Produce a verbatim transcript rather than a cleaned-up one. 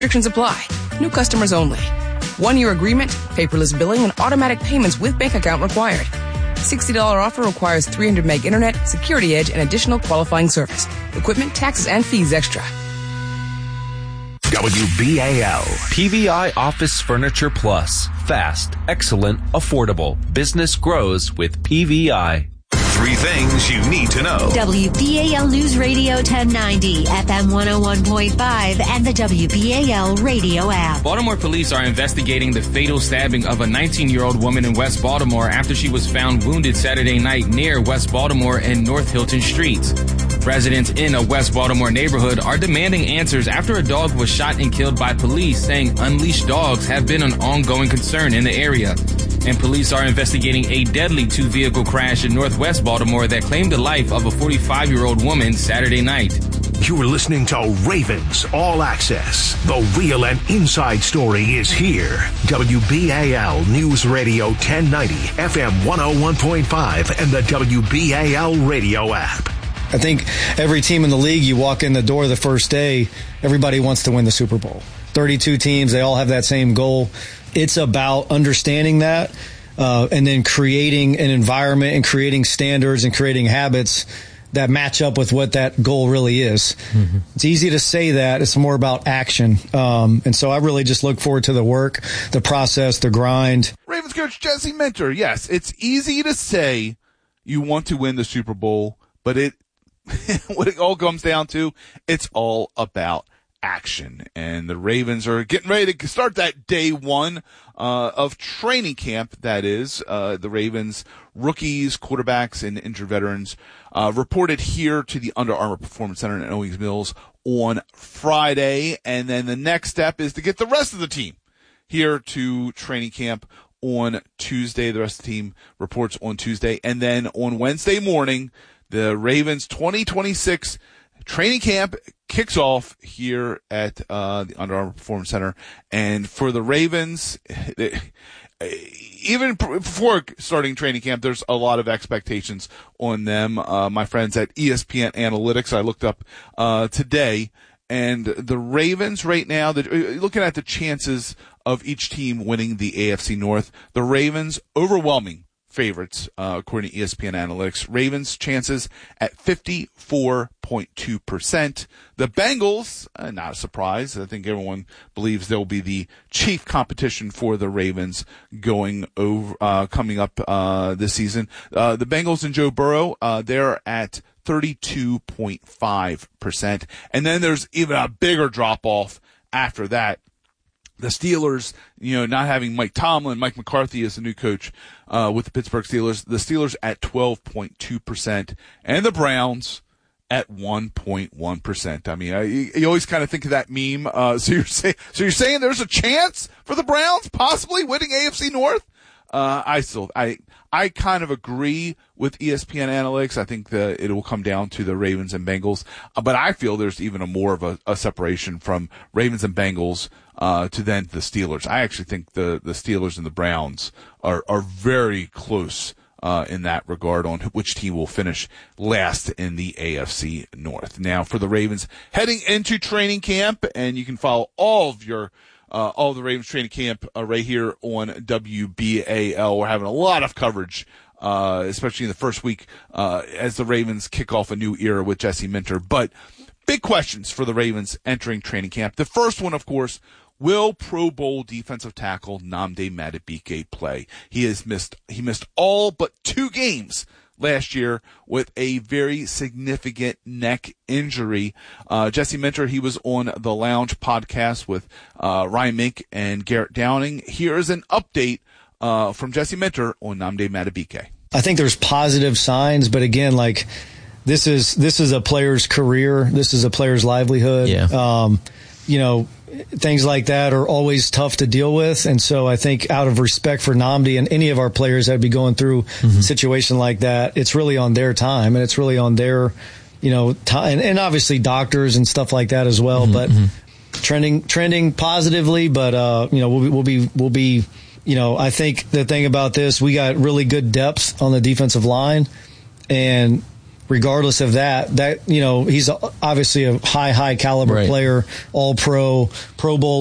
Restrictions apply. New customers only. One-year agreement, paperless billing, and automatic payments with bank account required. sixty dollars offer requires three hundred meg internet, security edge, and additional qualifying service. Equipment, taxes, and fees extra. W B A L. P V I Office Furniture Plus. Fast, excellent, affordable. Business grows with P V I. Three things you need to know. W B A L News Radio ten ninety, F M one oh one point five, and the W B A L radio app. Baltimore police are investigating the fatal stabbing of a nineteen-year-old woman in West Baltimore after she was found wounded Saturday night near West Baltimore and North Hilton Streets. Residents in a West Baltimore neighborhood are demanding answers after a dog was shot and killed by police, saying unleashed dogs have been an ongoing concern in the area. And police are investigating a deadly two-vehicle crash in Northwest Baltimore that claimed the life of a forty-five-year-old woman Saturday night. You're listening to Ravens All Access. The real and inside story is here. W B A L News Radio ten ninety, F M one oh one point five, and the W B A L radio app. I think every team in the league, you walk in the door the first day, everybody wants to win the Super Bowl. thirty-two teams, they all have that same goal. It's about understanding that uh, and then creating an environment and creating standards and creating habits that match up with what that goal really is. Mm-hmm. It's easy to say that. It's more about action. Um, and so I really just look forward to the work, the process, the grind. Ravens coach Jesse Minter, yes, it's easy to say you want to win the Super Bowl, but it what it all comes down to, it's all about action. And the Ravens are getting ready to start that day one uh, of training camp. That is, uh, the Ravens rookies, quarterbacks, and injured veterans uh, reported here to the Under Armour Performance Center in Owings Mills on Friday. And then the next step is to get the rest of the team here to training camp on Tuesday. The rest of the team reports on Tuesday. And then on Wednesday morning, the Ravens twenty twenty-six training camp kicks off here at uh, the Under Armour Performance Center. And for the Ravens, even before starting training camp, there's a lot of expectations on them. Uh, my friends at E S P N Analytics, I looked up uh, today, and the Ravens right now, the, looking at the chances of each team winning the A F C North, the Ravens overwhelming favorites, uh, according to E S P N Analytics. Ravens chances at fifty-four point two percent. The Bengals, uh, not a surprise. I think everyone believes they'll be the chief competition for the Ravens going over, uh, coming up, uh, this season. Uh, the Bengals and Joe Burrow, uh, they're at thirty-two point five percent. And then there's even a bigger drop off after that. The Steelers, you know, not having Mike Tomlin, Mike McCarthy as the new coach uh, with the Pittsburgh Steelers. The Steelers at twelve point two percent, and the Browns at one point one percent. I mean, I, you always kind of think of that meme. Uh, so you're saying, so you're saying there's a chance for the Browns possibly winning A F C North? Uh, I still, I, I kind of agree with E S P N Analytics. I think that it will come down to the Ravens and Bengals, uh, but I feel there's even a more of a, a separation from Ravens and Bengals uh, to then the Steelers. I actually think the, the Steelers and the Browns are, are very close uh, in that regard on which team will finish last in the A F C North. Now for the Ravens heading into training camp, and you can follow all of your Uh, all the Ravens training camp uh, right here on W B A L. We're having a lot of coverage, uh, especially in the first week, uh, as the Ravens kick off a new era with Jesse Minter. But big questions for the Ravens entering training camp. The first one, of course, will Pro Bowl defensive tackle Nnamdi Madubuike play? He has missed, he missed all but two games last year with a very significant neck injury. Uh, Jesse Minter, he was on the Lounge podcast with uh, Ryan Mink and Garrett Downing. Here is an update uh, from Jesse Minter on Nnamdi Madubuike. I think there's positive signs, but again, like this is this is a player's career. This is a player's livelihood. Yeah. Um, you know, things like that are always tough to deal with. And so I think out of respect for Nnamdi and any of our players that would be going through mm-hmm. a situation like that, it's really on their time and it's really on their, you know, time. And, and obviously doctors and stuff like that as well. Mm-hmm. But trending, trending positively, but, uh, you know, we'll be, we'll be, we'll be, you know, I think the thing about this, we got really good depth on the defensive line, and regardless of that, that, you know, he's obviously a high, high caliber right. player, all pro, Pro Bowl